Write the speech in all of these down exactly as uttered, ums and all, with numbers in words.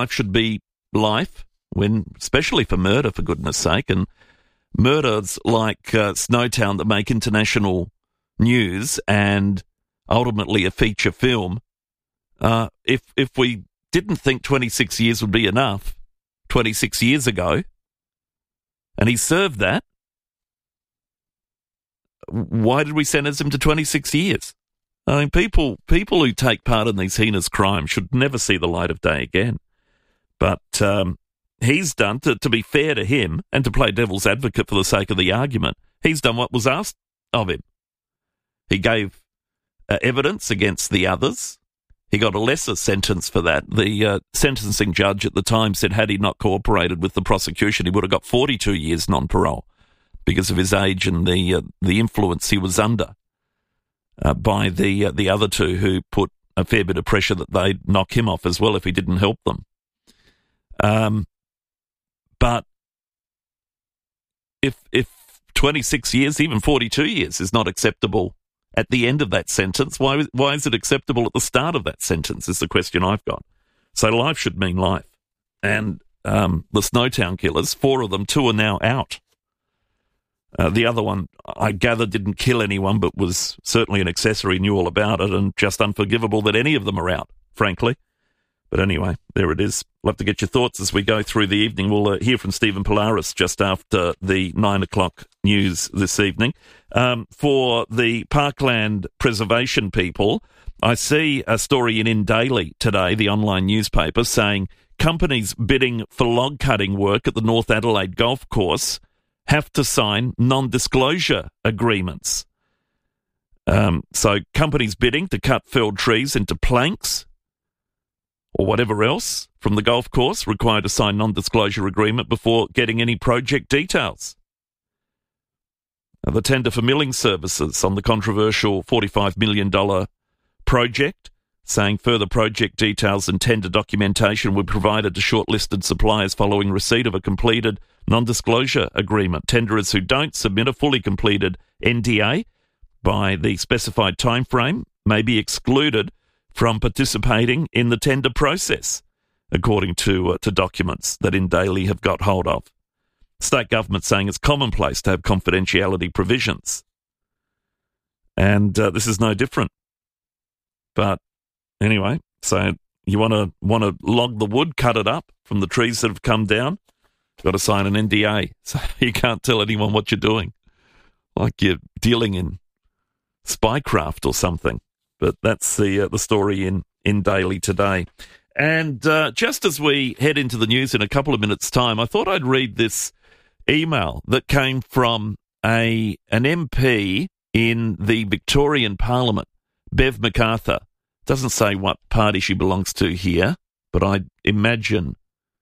should be life, when, especially for murder, for goodness sake, and murders like uh, Snowtown that make international news and ultimately a feature film. Uh, if if we didn't think twenty-six years would be enough twenty-six years ago, and he served that, why did we sentence him to twenty-six years? I mean, people people who take part in these heinous crimes should never see the light of day again. But um, he's done, to, to be fair to him, and to play devil's advocate for the sake of the argument, he's done what was asked of him. He gave uh, evidence against the others. He got a lesser sentence for that. The uh, sentencing judge at the time said had he not cooperated with the prosecution, he would have got forty-two years non-parole because of his age and the uh, the influence he was under uh, by the uh, the other two, who put a fair bit of pressure that they'd knock him off as well if he didn't help them. Um, but if if twenty-six years, even forty-two years, is not acceptable at the end of that sentence, why why is it acceptable at the start of that sentence is the question I've got. So life should mean life. And um, the Snowtown killers, four of them, two are now out. Uh, the other one, I gather, didn't kill anyone, but was certainly an accessory, knew all about it, and just unforgivable that any of them are out, frankly. But anyway, there it is. Love to get your thoughts as we go through the evening. We'll uh, hear from Stephen Polaris just after the nine o'clock news this evening. Um, for the Parkland preservation people, I see a story in In Daily today, the online newspaper, saying companies bidding for log cutting work at the North Adelaide Golf Course have to sign non-disclosure agreements. Um, so companies bidding to cut felled trees into planks or whatever else from the golf course required to sign non-disclosure agreement before getting any project details. Now, the tender for milling services on the controversial forty-five million dollars project, saying further project details and tender documentation were provided to shortlisted suppliers following receipt of a completed non-disclosure agreement. Tenderers who don't submit a fully completed N D A by the specified timeframe may be excluded from participating in the tender process, according to uh, to documents that In Daily have got hold of. State government saying it's commonplace to have confidentiality provisions. And uh, this is no different. But anyway, so you want to want to log the wood, cut it up from the trees that have come down, got to sign an N D A. So you can't tell anyone what you're doing, like you're dealing in spycraft or something. But that's the uh, the story in, in Daily today. And uh, just as we head into the news in a couple of minutes' time, I thought I'd read this email that came from a an M P in the Victorian Parliament, Bev MacArthur. Doesn't say what party she belongs to here, but I imagine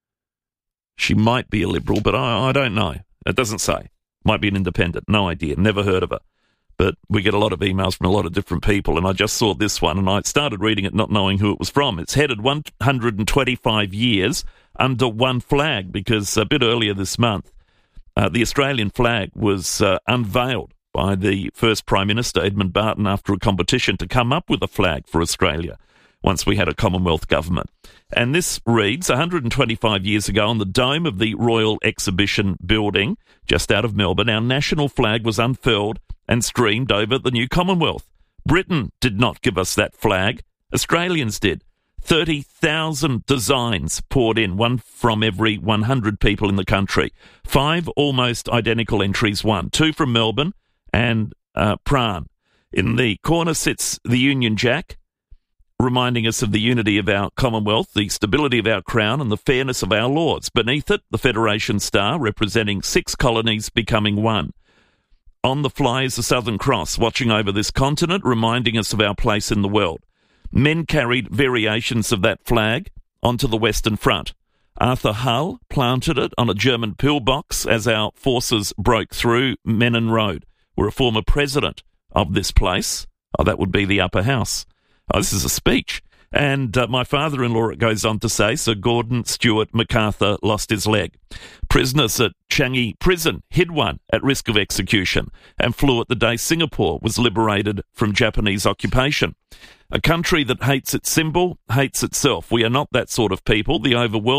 she might be a Liberal, but I, I don't know. It doesn't say. Might be an independent. No idea. Never heard of her. But we get a lot of emails from a lot of different people, and I just saw this one, and I started reading it not knowing who it was from. It's headed one hundred twenty-five years under one flag, because a bit earlier this month, uh, the Australian flag was uh, unveiled by the first Prime Minister, Edmund Barton, after a competition to come up with a flag for Australia once we had a Commonwealth government. And this reads, one hundred twenty-five years ago on the dome of the Royal Exhibition Building, just out of Melbourne, our national flag was unfurled and streamed over the new Commonwealth. Britain did not give us that flag. Australians did. thirty thousand designs poured in, one from every one hundred people in the country. Five almost identical entries won, two from Melbourne and uh, Prahran. In the corner sits the Union Jack, reminding us of the unity of our Commonwealth, the stability of our crown and the fairness of our laws. Beneath it, the Federation Star, representing six colonies becoming one. On the fly is the Southern Cross, watching over this continent, reminding us of our place in the world. Men carried variations of that flag onto the Western Front. Arthur Hull planted it on a German pillbox as our forces broke through Menin Road, where a former president of this place, oh, that would be the upper house. Oh, this is a speech. And uh, my father-in-law, it goes on to say, Sir Gordon Stewart MacArthur lost his leg. Prisoners at Changi Prison hid one at risk of execution and flew it the day Singapore was liberated from Japanese occupation. A country that hates its symbol hates itself. We are not that sort of people. The overwhelming